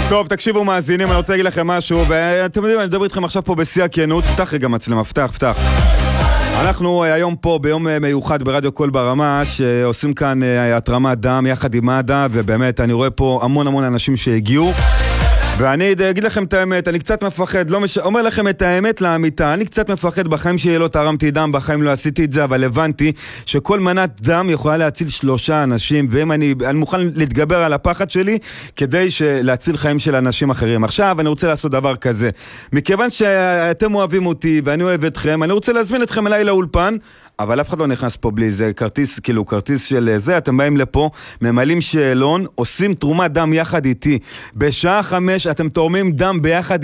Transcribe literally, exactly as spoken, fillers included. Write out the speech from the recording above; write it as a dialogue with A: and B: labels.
A: טוב, תקשיבו מאזינים, אני רוצה להגיד לכם משהו, ואתם יודעים, אני מדבר איתכם עכשיו פה בשיא הכנות. פתח רגע מצלמה, פתח, פתח. אנחנו היום פה ביום מיוחד ברדיו קול ברמה, שעושים כאן התרמת דם יחד עם מד"א, ובאמת אני רואה פה המון המון אנשים שהגיעו, ואני אגיד לכם את האמת, אני קצת מפחד, לא מש... אומר לכם את האמת לאמיתה, אני קצת מפחד, בחיים שלי לא תרמתי דם, בחיים לא עשיתי את זה, אבל הבנתי שכל מנת דם יכולה להציל שלושה אנשים, ואם אני, אני מוכן להתגבר על הפחד שלי, כדי להציל חיים של אנשים אחרים. עכשיו אני רוצה לעשות דבר כזה, מכיוון שאתם אוהבים אותי, ואני אוהב אתכם, אני רוצה להזמין אתכם אליי לאולפן, אבל אף אחד לא נכנס פה בלי זה, כרטיס, כאילו כרטיס של זה, אתם באים לפה, ממלאים שאלון, עושים תרומת דם יחד איתי, בשעה חמש אתם תורמים דם ביחד